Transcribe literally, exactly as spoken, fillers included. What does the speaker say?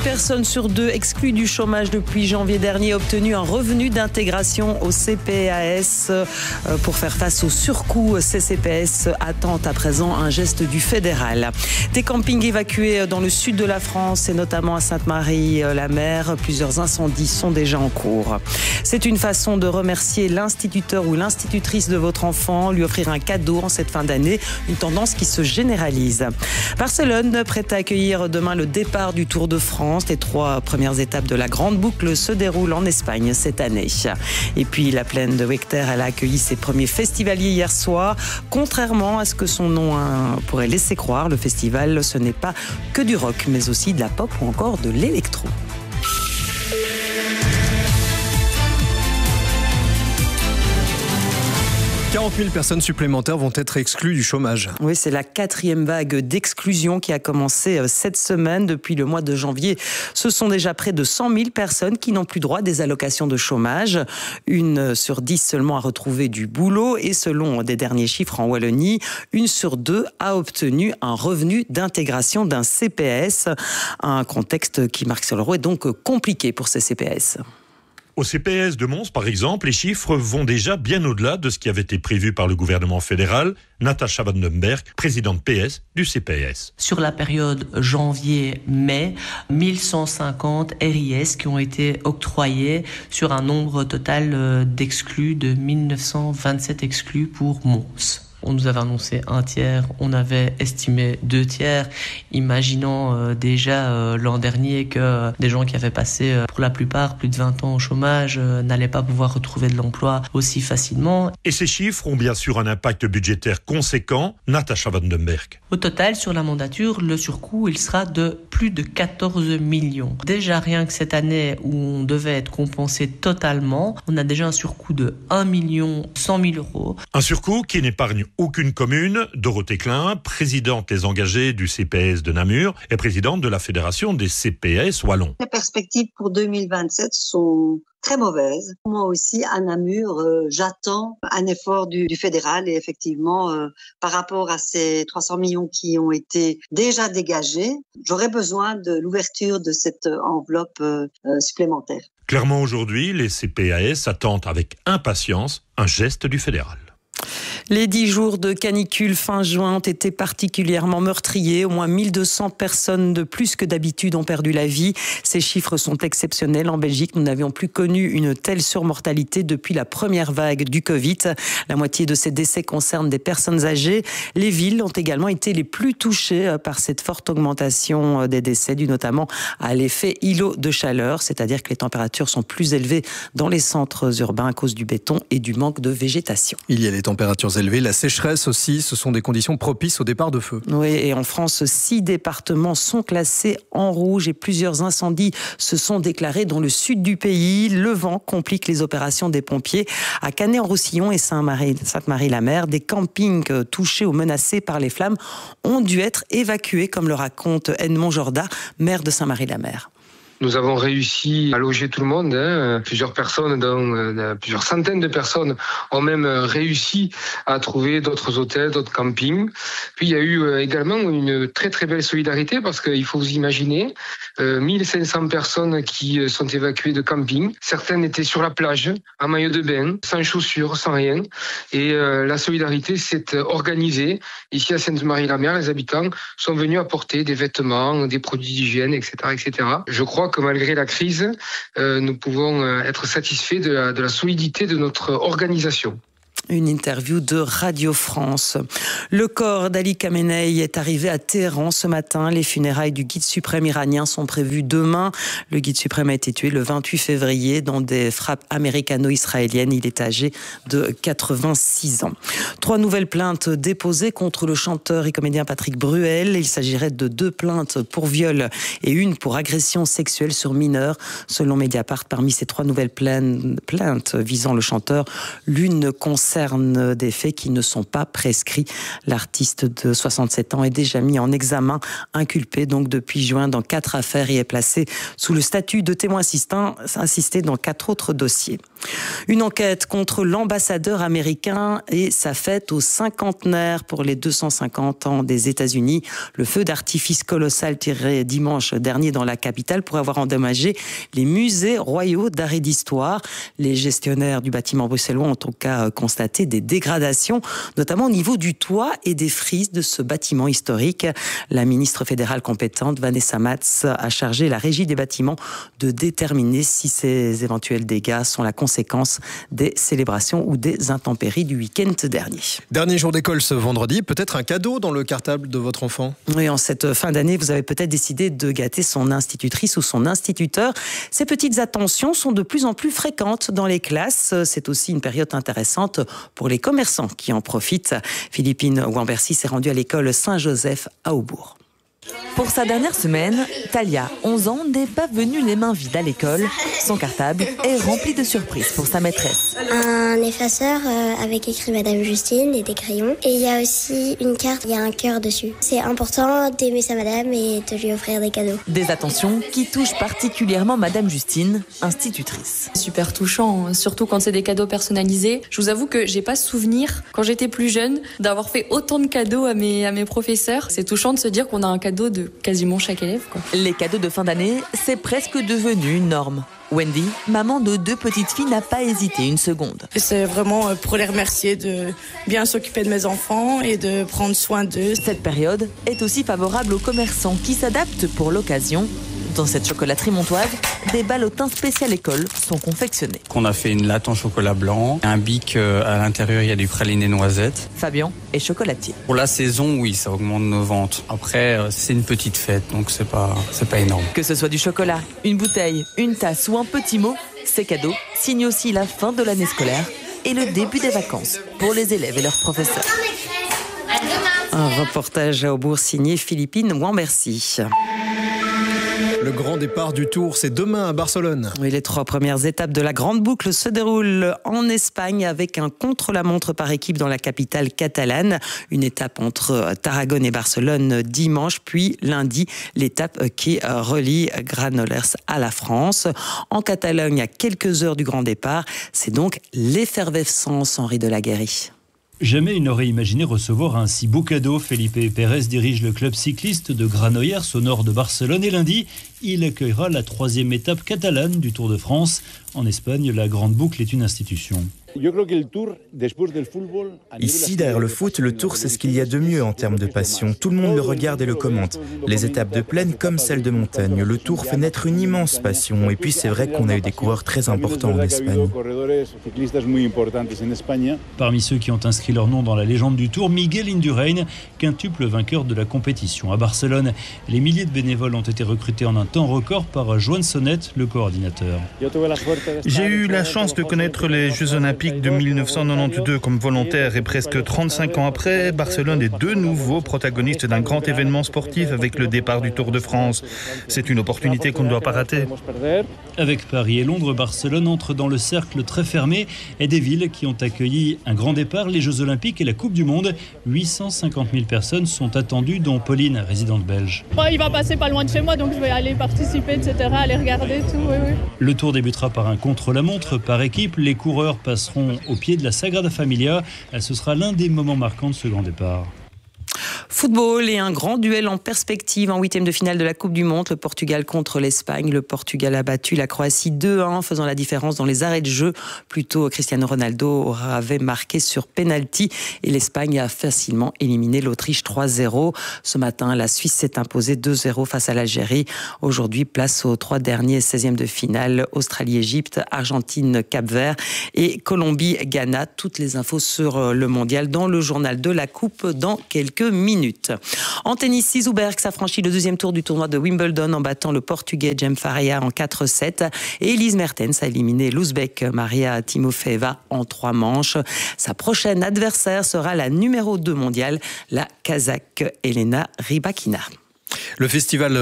personne sur deux exclue du chômage depuis janvier dernier a obtenu un revenu d'intégration au C P A S. Pour faire face au surcoût, C C P S attend à présent un geste du fédéral. Des campings évacués dans le sud de la France et notamment à Sainte-Marie-la-Mer. Plusieurs incendies sont déjà en cours. C'est une façon de remercier l'instituteur ou l'institutrice de votre enfant, lui offrir un cadeau en cette fin d'année, une tendance qui se généralise. Barcelone, prête à accueillir demain le départ du Tour de France. Les trois premières étapes de la grande boucle se déroulent en Espagne cette année. Et puis la plaine de Wechter, elle a accueilli ses premiers festivaliers hier soir. Contrairement à ce que son nom hein, pourrait laisser croire, le festival, ce n'est pas que du rock, mais aussi de la pop ou encore de l'électro. quarante mille personnes supplémentaires vont être exclues du chômage. Oui, c'est la quatrième vague d'exclusion qui a commencé cette semaine. Depuis le mois de janvier, ce sont déjà près de cent mille personnes qui n'ont plus droit à des allocations de chômage. Une sur dix seulement a retrouvé du boulot et selon des derniers chiffres en Wallonie, une sur deux a obtenu un revenu d'intégration d'un C P S. Un contexte qui, Marc Solero, est donc compliqué pour ces C P S. Au C P S de Mons, par exemple, les chiffres vont déjà bien au-delà de ce qui avait été prévu par le gouvernement fédéral. Natacha Vandenberg, présidente P S du C P S. Sur la période janvier-mai, mille cent cinquante R I S qui ont été octroyés sur un nombre total d'exclus de mille neuf cent vingt-sept exclus pour Mons. On nous avait annoncé un tiers, on avait estimé deux tiers, imaginant euh, déjà euh, l'an dernier que euh, des gens qui avaient passé euh, pour la plupart plus de vingt ans au chômage euh, n'allaient pas pouvoir retrouver de l'emploi aussi facilement. Et ces chiffres ont bien sûr un impact budgétaire conséquent. Natacha Vandenberg. Au total, sur la mandature, le surcoût, il sera de plus de quatorze millions. Déjà rien que cette année où on devait être compensé totalement, on a déjà un surcoût de un million cent mille euros. Un surcoût qui n'épargne aucune commune. Dorothée Klein, présidente des engagés du C P S de Namur et présidente de la Fédération des C P S Wallons. Les perspectives pour deux mille vingt-sept sont très mauvaises. Moi aussi, à Namur, euh, j'attends un effort du, du fédéral et effectivement, euh, par rapport à ces trois cents millions qui ont été déjà dégagés, j'aurais besoin de l'ouverture de cette enveloppe euh, supplémentaire. Clairement, aujourd'hui, les C P A S attendent avec impatience un geste du fédéral. Les dix jours de canicule fin juin ont été particulièrement meurtriers. Au moins mille deux cents personnes de plus que d'habitude ont perdu la vie. Ces chiffres sont exceptionnels. En Belgique, nous n'avions plus connu une telle surmortalité depuis la première vague du Covid. La moitié de ces décès concernent des personnes âgées. Les villes ont également été les plus touchées par cette forte augmentation des décès, due notamment à l'effet îlot de chaleur, c'est-à-dire que les températures sont plus élevées dans les centres urbains à cause du béton et du manque de végétation. Il y a les températures élevées, la sécheresse aussi, ce sont des conditions propices au départ de feu. Oui, et en France, six départements sont classés en rouge et plusieurs incendies se sont déclarés dans le sud du pays. Le vent complique les opérations des pompiers. À Canet-en-Roussillon et Saint-Marie, Sainte-Marie-la-Mer, des campings touchés ou menacés par les flammes ont dû être évacués, comme le raconte Edmond Jorda, maire de Saint-Marie-la-Mer. Nous avons réussi à loger tout le monde. Hein. Plusieurs personnes, dont, euh, plusieurs centaines de personnes ont même réussi à trouver d'autres hôtels, d'autres campings. Puis il y a eu euh, également une très très belle solidarité parce qu'il faut vous imaginer euh, mille cinq cents personnes qui euh, sont évacuées de camping. Certaines étaient sur la plage, en maillot de bain, sans chaussures, sans rien. Et euh, la solidarité s'est organisée. Ici à Sainte-Marie-la-Mer, les habitants sont venus apporter des vêtements, des produits d'hygiène, et cetera, et cetera. Je crois que malgré la crise, euh, nous pouvons être satisfaits de la, de la solidité de notre organisation. Une interview de Radio France. Le corps d'Ali Khamenei est arrivé à Téhéran ce matin. Les funérailles du guide suprême iranien sont prévues demain. Le guide suprême a été tué le vingt-huit février dans des frappes américano-israéliennes. Il est âgé de quatre-vingt-six ans. Trois nouvelles plaintes déposées contre le chanteur et comédien Patrick Bruel. Il s'agirait de deux plaintes pour viol et une pour agression sexuelle sur mineur. Selon Mediapart, parmi ces trois nouvelles plaintes visant le chanteur, l'une concerne concerne des faits qui ne sont pas prescrits. L'artiste de soixante-sept ans est déjà mis en examen, inculpé donc depuis juin dans quatre affaires et est placé sous le statut de témoin assistant, assisté dans quatre autres dossiers. Une enquête contre l'ambassadeur américain et sa fête au cinquantenaire pour les deux cent cinquante ans des États-Unis. Le feu d'artifice colossal tiré dimanche dernier dans la capitale pourrait avoir endommagé les musées royaux d'art et d'histoire. Les gestionnaires du bâtiment bruxellois ont en tout cas constaté des dégradations, notamment au niveau du toit et des frises de ce bâtiment historique. La ministre fédérale compétente, Vanessa Matz, a chargé la régie des bâtiments de déterminer si ces éventuels dégâts sont la conséquence des célébrations ou des intempéries du week-end dernier. Dernier jour d'école ce vendredi, peut-être un cadeau dans le cartable de votre enfant? Oui, en cette fin d'année, vous avez peut-être décidé de gâter son institutrice ou son instituteur. Ces petites attentions sont de plus en plus fréquentes dans les classes. C'est aussi une période intéressante pour les commerçants qui en profitent. Philippine Wambercy s'est rendue à l'école Saint-Joseph à Aubourg. Pour sa dernière semaine, Talia, onze ans, n'est pas venue les mains vides à l'école. Son cartable est rempli de surprises pour sa maîtresse. Un effaceur euh, avec écrit Madame Justine et des crayons. Et il y a aussi une carte, il y a un cœur dessus. C'est important d'aimer sa madame et de lui offrir des cadeaux. Des attentions qui touchent particulièrement Madame Justine, institutrice. Super touchant, surtout quand c'est des cadeaux personnalisés. Je vous avoue que j'ai pas souvenir, quand j'étais plus jeune, d'avoir fait autant de cadeaux à mes, à mes professeurs. C'est touchant de se dire qu'on a un cadeau de quasiment chaque élève, quoi. Les cadeaux de fin d'année, c'est presque devenu une norme. Wendy, maman de deux petites filles, n'a pas hésité une seconde. C'est vraiment pour les remercier de bien s'occuper de mes enfants et de prendre soin d'eux. Cette période est aussi favorable aux commerçants qui s'adaptent pour l'occasion. Dans cette chocolaterie montoise, des ballotins spécial école sont confectionnés. On a fait une latte en chocolat blanc, un bic à l'intérieur, il y a du praliné noisette. Fabien est chocolatier. Pour la saison, oui, ça augmente nos ventes. Après, c'est une petite fête, donc c'est pas, c'est pas énorme. Que ce soit du chocolat, une bouteille, une tasse ou un petit mot, ces cadeaux signent aussi la fin de l'année scolaire et le début des vacances pour les élèves et leurs professeurs. Un reportage à Aubourg signé Philippine Wambercy. Le grand départ du Tour, c'est demain à Barcelone. Oui, les trois premières étapes de la grande boucle se déroulent en Espagne avec un contre-la-montre par équipe dans la capitale catalane. Une étape entre Tarragone et Barcelone dimanche, puis lundi, l'étape qui relie Granollers à la France. En Catalogne, à quelques heures du grand départ, c'est donc l'effervescence, Henri Delaguérie. Jamais il n'aurait imaginé recevoir un si beau cadeau. Felipe Pérez dirige le club cycliste de Granollers au nord de Barcelone et lundi, il accueillera la troisième étape catalane du Tour de France. En Espagne, la grande boucle est une institution. Ici, derrière le foot, le Tour, c'est ce qu'il y a de mieux en termes de passion. Tout le monde le regarde et le commente. Les étapes de plaine comme celles de montagne. Le Tour fait naître une immense passion. Et puis, c'est vrai qu'on a eu des coureurs très importants en Espagne. Parmi ceux qui ont inscrit leur nom dans la légende du Tour, Miguel Indurain, quintuple vainqueur de la compétition. À Barcelone, les milliers de bénévoles ont été recrutés en un temps record par Joan Sonnet, le coordinateur. J'ai eu la chance de connaître les Jeux Olympiques de mille neuf cent quatre-vingt-douze comme volontaire et presque trente-cinq ans après, Barcelone est de nouveau protagoniste d'un grand événement sportif avec le départ du Tour de France. C'est une opportunité qu'on ne doit pas rater. Avec Paris et Londres, Barcelone entre dans le cercle très fermé et des villes qui ont accueilli un grand départ, les Jeux Olympiques et la Coupe du Monde. huit cent cinquante mille personnes sont attendues, dont Pauline, résidente belge. Bon, il va passer pas loin de chez moi, donc je vais aller participer, et cetera, aller regarder tout. Oui, oui. Le Tour débutera par un contre-la-montre par équipe. Les coureurs passeront au pied de la Sagrada Familia. Ce sera l'un des moments marquants de ce grand départ. Football et un grand duel en perspective en huitième de finale de la Coupe du Monde. Le Portugal contre l'Espagne. Le Portugal a battu la Croatie deux à un, faisant la différence dans les arrêts de jeu. Plutôt, Cristiano Ronaldo avait marqué sur penalty et l'Espagne a facilement éliminé l'Autriche trois zéro. Ce matin, la Suisse s'est imposée deux zéro face à l'Algérie. Aujourd'hui, place aux trois derniers seizièmes de finale. Australie-Égypte, Argentine-Cap-Vert et Colombie-Ghana. Toutes les infos sur le mondial dans le journal de la Coupe dans quelques minutes. En tennis, Sijsberg s'affranchit le deuxième tour du tournoi de Wimbledon en battant le Portugais Jem Faria en quatre sept. Et Elise Mertens a éliminé l'Ouzbek Maria Timofeeva en trois manches. Sa prochaine adversaire sera la numéro deux mondiale, la Kazakh Elena Rybakina. Le festival